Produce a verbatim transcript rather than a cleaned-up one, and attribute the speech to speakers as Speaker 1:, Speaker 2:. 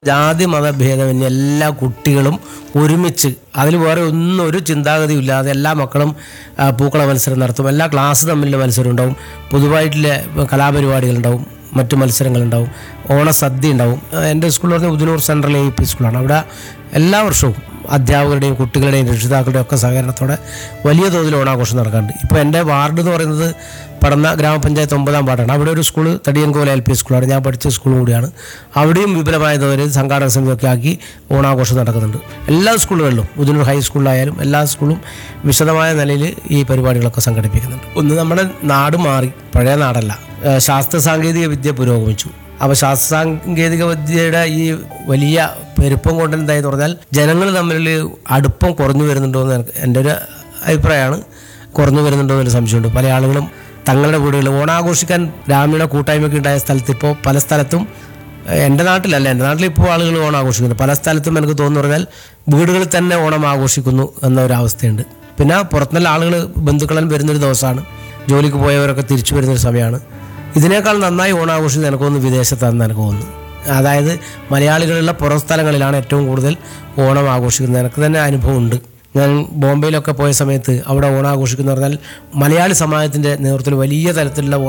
Speaker 1: ജാതി മതഭേദമന്യേ എല്ലാ കുട്ടികളും ഒരുമിച്ച് അതിൽ വേറെ ഒന്നും ഒരു ചിന്താഗതിയും ഇല്ലാതെ എല്ലാ മക്കളും പൂക്കള മത്സരം നടത്തും. എല്ലാ ക്ലാസ് തമ്മിലുള്ള മത്സരം ഉണ്ടാവും, പൊതുവായിട്ടുള്ള കലാപരിപാടികളുണ്ടാവും, മറ്റു മത്സരങ്ങളുണ്ടാവും, ഓണസദ്യ ഉണ്ടാവും. എൻ്റെ സ്കൂളിൽ പറഞ്ഞാൽ ഉദനൂർ സെൻട്രൽ എ പി സ്കൂളാണ്. അവിടെ എല്ലാ വർഷവും അധ്യാപകരുടെയും കുട്ടികളുടെയും രക്ഷിതാക്കളുടെയും ഒക്കെ സഹകരണത്തോടെ വലിയ തോതിൽ ഓണാഘോഷം നടക്കാറുണ്ട്. ഇപ്പോൾ എൻ്റെ വാർഡ് എന്ന് പറയുന്നത് പടന്ന ഗ്രാമപഞ്ചായത്ത് ഒമ്പതാം വാർഡാണ്. അവിടെ ഒരു സ്കൂൾ തടിയൻകോല എൽ പി സ്കൂളാണ്, ഞാൻ പഠിച്ച സ്കൂൾ കൂടിയാണ്. അവിടെയും വിപുലമായ തോതിൽ സംഘാടക സമിതിയൊക്കെ ആക്കി ഓണാഘോഷം നടക്കുന്നുണ്ട്. എല്ലാ സ്കൂളുകളിലും ഉദനൂർ ഹൈസ്കൂളിലായാലും എല്ലാ സ്കൂളും വിശദമായ നിലയിൽ ഈ പരിപാടികളൊക്കെ സംഘടിപ്പിക്കുന്നുണ്ട്. ഒന്ന് നമ്മുടെ നാട് മാറി, പഴയ നാടല്ല. ശാസ്ത്ര സാങ്കേതിക വിദ്യ പുരോഗമിച്ചു. അപ്പോൾ ശാസ്ത്ര സാങ്കേതിക വിദ്യയുടെ ഈ വലിയ പെരുപ്പം കൊണ്ട് എന്തായെന്ന് പറഞ്ഞാൽ ജനങ്ങൾ തമ്മിൽ അടുപ്പം കുറഞ്ഞു വരുന്നുണ്ടോ എന്ന് എൻ്റെ ഒരു അഭിപ്രായമാണ്. കുറഞ്ഞു വരുന്നുണ്ടോ എന്നൊരു സംശയമുണ്ട്. പല ആളുകളും തങ്ങളുടെ വീടുകളിൽ ഓണാഘോഷിക്കാൻ ഗ്രാമീണ കൂട്ടായ്മയ്ക്ക് ഉണ്ടായ സ്ഥലത്ത് ഇപ്പോൾ പല സ്ഥലത്തും, എൻ്റെ നാട്ടിലല്ല, എൻ്റെ നാട്ടിൽ ഇപ്പോൾ ആളുകൾ ഓണം ആഘോഷിക്കുന്നു. പല സ്ഥലത്തും എനിക്ക് തോന്നുന്നു പറഞ്ഞാൽ വീടുകളിൽ തന്നെ ഓണം ആഘോഷിക്കുന്നു എന്നൊരവസ്ഥയുണ്ട്. പിന്നെ പുറത്തുനിന്നുള്ള ആളുകൾ ബന്ധുക്കളും വരുന്നൊരു ദിവസമാണ്, ജോലിക്ക് പോയവരൊക്കെ തിരിച്ചു വരുന്നൊരു സമയമാണ്. ഇതിനേക്കാൾ നന്നായി ഓണാഘോഷിക്കുന്നത് എനിക്ക് തോന്നുന്നു വിദേശത്താണെന്ന് എനിക്ക് തോന്നുന്നു. അതായത് മലയാളികളുള്ള പുറം സ്ഥലങ്ങളിലാണ് ഏറ്റവും കൂടുതൽ ഓണം ആഘോഷിക്കുന്നത്. എനിക്ക് തന്നെ അനുഭവമുണ്ട്. ഞാൻ ബോംബെയിലൊക്കെ പോയ സമയത്ത് അവിടെ ഓണാഘോഷിക്കുന്നു പറഞ്ഞാൽ മലയാളി സമാജത്തിൻ്റെ നേതൃത്വത്തിൽ വലിയ തരത്തിലുള്ള